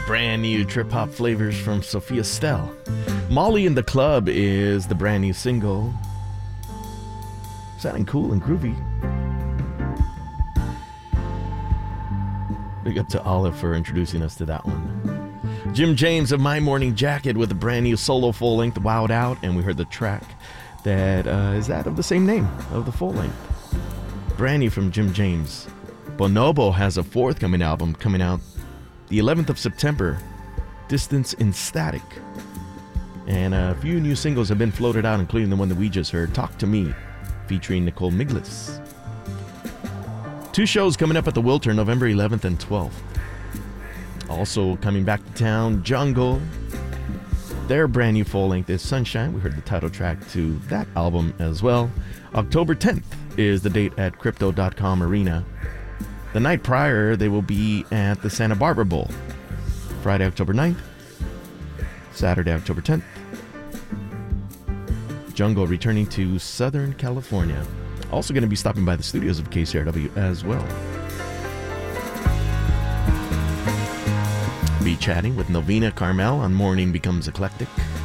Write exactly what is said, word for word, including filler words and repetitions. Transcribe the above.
brand new trip hop flavors from Sophia Stell. Molly in the Club is the brand new single. Sounding cool and groovy. Big up to Olive for introducing us to that one. Jim James of My Morning Jacket with a brand new solo full length, Wowed Out, and we heard the track that uh, is that of the same name of the full length. Brand new from Jim James. Bonobo has a forthcoming album coming out the eleventh of September, Distance in Static. And a few new singles have been floated out, including the one that we just heard, Talk to Me, featuring Nicole Miglis. Two shows coming up at the Wiltern, November eleventh and twelfth. Also coming back to town, Jungle. Their brand new full length is Sunshine. We heard the title track to that album as well. October tenth is the date at Crypto dot com Arena. The night prior, they will be at the Santa Barbara Bowl. Friday, October ninth. Saturday, October tenth. Jungle returning to Southern California. Also going to be stopping by the studios of K C R W as well. Be chatting with Novena Carmel on Morning Becomes Eclectic.